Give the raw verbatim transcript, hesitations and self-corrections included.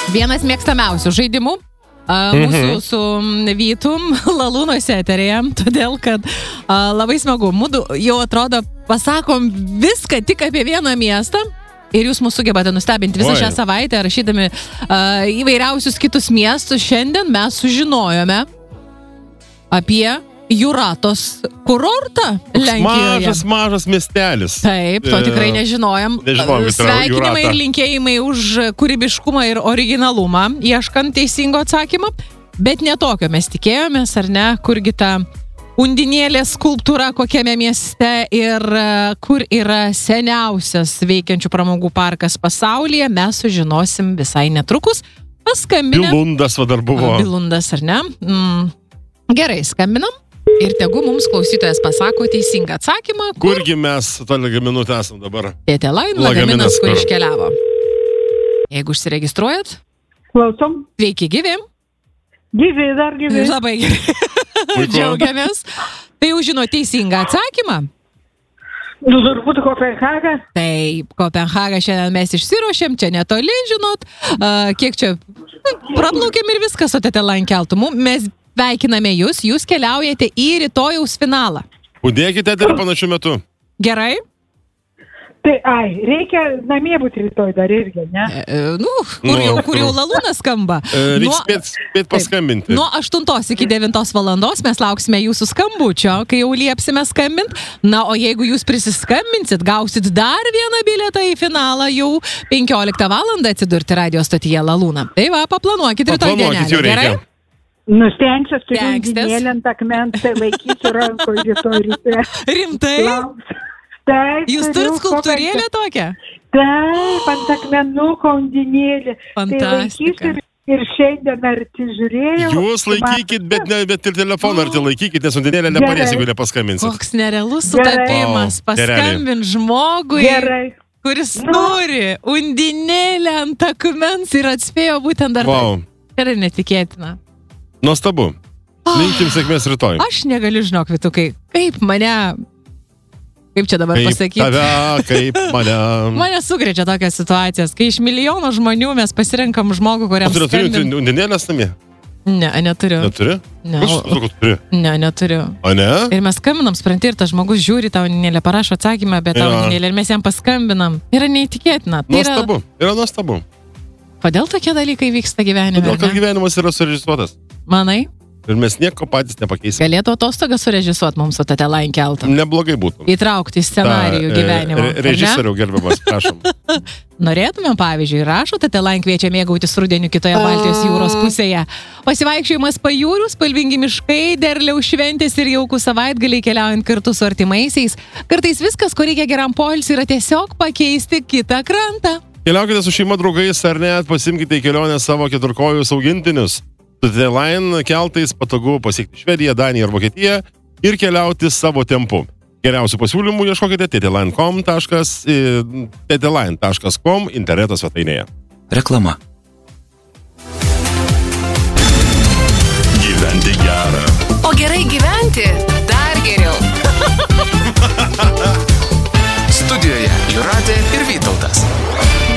Vienas mėgstamiausių žaidimų uh, mūsų Mhm. su Vytum Lalūnos eterėje, todėl kad uh, labai smagu. Mūdu jau atrodo pasakom viską tik apie vieną miestą. Ir jūs mūsų sugebate nustebinti visą Oi. šią savaitę, rašydami uh, įvairiausius kitus miestus. Šiandien mes sužinojome apie Juratos kurortą Lenkijoje. Mažas, mažas miestelis. Taip, to tikrai nežinojom. Nežinojom, kad yra Sveikinimai Jurata. ir linkėjimai už kūrybiškumą ir originalumą, ieškant teisingo atsakymą. Bet netokio mes tikėjomės, ar ne, kurgi ta undinėlės skulptūra kokiame mieste ir uh, kur yra seniausias veikiančių pramogų parkas pasaulyje, mes sužinosim visai netrukus. Paskambinę. Bilundas va dar buvo. Bilundas, ar ne? Mm. Gerai, skambinam. Ir tegu mums klausytojas pasako teisingą atsakymą, kur Kurgi mes to lagaminu esam dabar? Tėtė Lain, Lagaminas, lagaminas, kur kur? iškeliavo. Jeigu užsiregistruojat, Klausom. sveiki gyvi. Gyvi, dar gyvi. Labai gerai. Puiku. Džiaugiamės. Tai jau žino teisingą atsakymą. Nu, turbūt Kopenhaga. Taip, Kopenhagą šiandien mes išsiruošėm, čia netoli, žinot, uh, kiek čia praplaukėm ir viskas, o Tėtė Lain keltų. Mum- Mes sveikiname jūs, jūs keliaujate į rytojaus finalą. Budėkite ir panašiu metu. Gerai? Tai, ai, reikia namie būti rytoj dar irgi, ne? E, e, nu, kur, Nu, jau, kur jau kur? Lalūnas skamba. E, Reiks Nuo- spėt, spėt paskambinti. Nuo aštuntos iki devintos valandos mes lauksime jūsų skambučio, kai jau liepsime skambint. Na, o jeigu jūs prisiskambinsit, gausit dar vieną bilietą į finalą jau penkioliktą valandą atsidurti radio stotyje Lalūna. Tai va, paplanuokit rytoj Paplanuokit, dienelę, jau reikia. gerai? Nustengsiu, turiu Stengsies. undinėlę ant akmens, tai laikysiu rankoje rytoj ryte. Rimtai? Lauks. Taip, Jūs turiu turit skulptūrėlę tokią? Taip, ant akmenuko undinėlė. Tai Fantastika. laikysiu ir, ir šiandien arti žiūrėjau. Jūs laikykit, bet, ne, bet ir telefoną arti laikykit, nes undinėlė Gerai. nepadės, jeigu nepaskambinsit. Koks nerealus Gerai. sutapimas. O, gerai. Paskambint žmogui, Gerai. kuris Nu. turi undinėlę ant akmens ir atspėjo būtent dar Wow, tai. Yra netikėtina. nuostabu. Linkim sėkmės rytoj. Aš negaliu, žinok, Vitukai, kaip mane, kaip čia dabar Kaip pasakyti, tave, kaip mane. mane sugrečia tokias situacijas, kai iš milijono žmonių mes pasirenkam žmogų, kuriam Tu neturi skambin... undinėlės namie? Ne, neturiu. Neturi? Ne, Aš sakau, kad turi. ne, neturiu. O ne? Ir mes skambinam, spranti, ir tas žmogus žiūri tau undinėlę, parašo atsakymą apie tą Jo. undinėlę ir mes jam paskambinam. Yra neįtikėtina. Tai yra, Nuostabu. Yra nuostabu. kodėl tokie dalykai vyksta gyvenime? Todėl, kad ar ne? gyvenimas yra surežisuotas. Manai, Ir mes nieko patys nepakeisime. galėtų atostogas surežisuoti mums su Tėtė Lain keltą. Neblogai būtų. Įtraukti į scenarijų Ta, e, gyvenimo. re- ar ne? Režisieriau gerbiamas, prašom. Norėtumėm, pavyzdžiui, rašo, Tėtė Lain kviečia mėgautis rudeniu kitoje Baltijos jūros pusėje. Pasivaikščiojimas pajūrių, spalvingi miškai, derliaus šventės ir jaukų savaitgaliai keliaujant kartu su artimaisiais. Kartais viskas, ko reikia geram poilsiui, yra tiesiog pakeisti kitą krantą. Keliaukite su šeima, draugais ar net pasimkite į kelionę savo keturkojus augintinius. Su Tėtė Lain keltais patogu pasiekti Švediją, Daniją ir Vokietiją ir keliauti savo tempu. Geriausių pasiūlymų ieškokite tėtėlain taškas com interneto svetainėje. Reklama.